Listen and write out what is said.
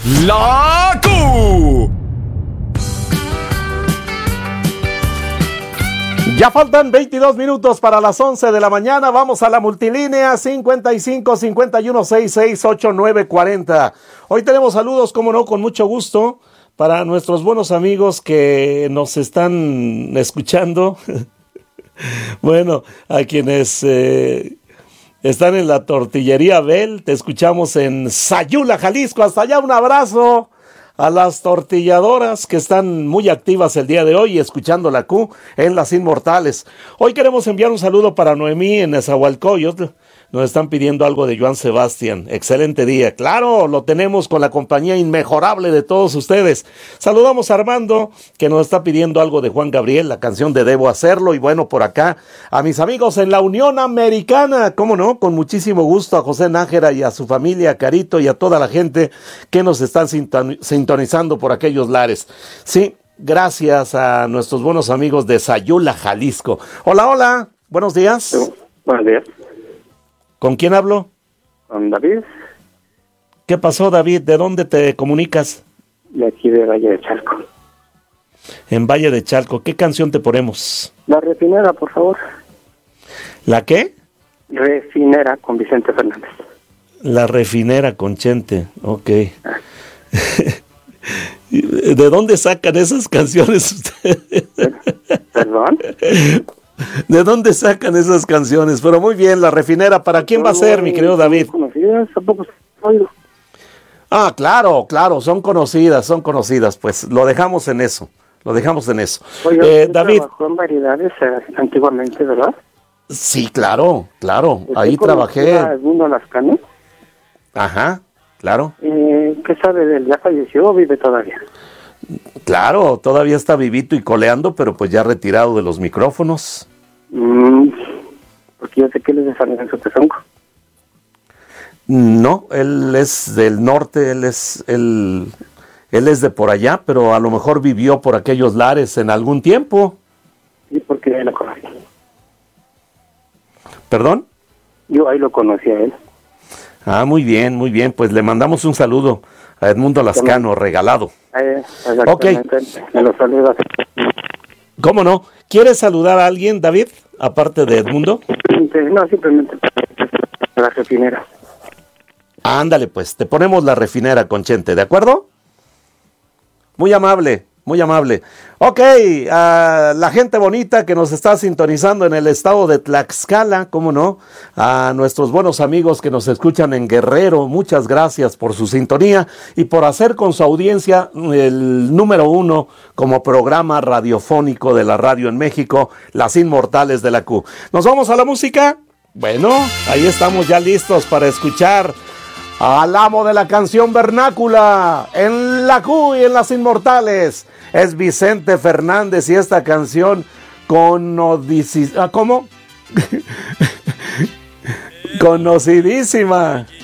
La Q. Ya faltan 22 minutos para las 11 de la mañana. Vamos a la multilínea 55 51 66 89 40. Hoy tenemos saludos, como no, con mucho gusto para nuestros buenos amigos que nos están escuchando. Bueno, a quienes están en la tortillería Bel, te escuchamos en Sayula, Jalisco. Hasta allá un abrazo a las tortilladoras que están muy activas el día de hoy escuchando la Q en Las Inmortales. Hoy queremos enviar un saludo para Noemí en Nezahualcóyotl. Nos están pidiendo algo de Joan Sebastián. Excelente día. Claro, lo tenemos con la compañía inmejorable de todos ustedes. Saludamos a Armando, que nos está pidiendo algo de Juan Gabriel, la canción de Debo Hacerlo. Y bueno, por acá, a mis amigos en la Unión Americana, cómo no, con muchísimo gusto a José Nájera y a su familia, a Carito y a toda la gente que nos están sintonizando por aquellos lares. Sí, gracias a nuestros buenos amigos de Sayula, Jalisco. Hola, hola, buenos días. Buenos días. ¿Con quién hablo? Con David. ¿Qué pasó, David? ¿De dónde te comunicas? De aquí de Valle de Chalco. En Valle de Chalco. ¿Qué canción te ponemos? La Refinera, por favor. ¿La qué? Refinera con Vicente Fernández. La Refinera con Chente. Ok. ¿De dónde sacan esas canciones ustedes? ¿Perdón? ¿De dónde sacan esas canciones? Pero muy bien, La Refinera. ¿Para quién va a ser, mi querido David? ¿Conocidas? ¿Tampoco oído? Ah, claro, son conocidas. Pues lo dejamos en eso. Oye, David. Trabajó en variedades antiguamente, ¿verdad? Sí, claro. Ahí trabajé. ¿Alguno Lascano? Ajá, claro. ¿Qué sabe de él? ¿Ya falleció o vive todavía? Claro, todavía está vivito y coleando, pero pues ya retirado de los micrófonos. Porque yo sé que él es de San Lorenzo Tezonco. No, él es del norte, él es de por allá, pero a lo mejor vivió por aquellos lares en algún tiempo. ¿Y por qué lo conocí? ¿Perdón? Yo ahí lo conocí a él. Ah, muy bien, pues le mandamos un saludo a Edmundo Lascano, regalado. Exactamente. Okay. Me lo saluda. ¿Cómo no? ¿Quieres saludar a alguien, David, aparte de Edmundo? No, simplemente La Refinera. Ándale, pues, te ponemos La Refinera con Chente, ¿de acuerdo? Muy amable. Ok, a la gente bonita que nos está sintonizando en el estado de Tlaxcala, cómo no, a nuestros buenos amigos que nos escuchan en Guerrero, muchas gracias por su sintonía y por hacer con su audiencia el número 1 como programa radiofónico de la radio en México, Las Inmortales de la Q. ¿Nos vamos a la música? Bueno, ahí estamos ya listos para escuchar al amo de la canción vernácula en la Q y en Las Inmortales. Es Vicente Fernández y esta canción conocidísima.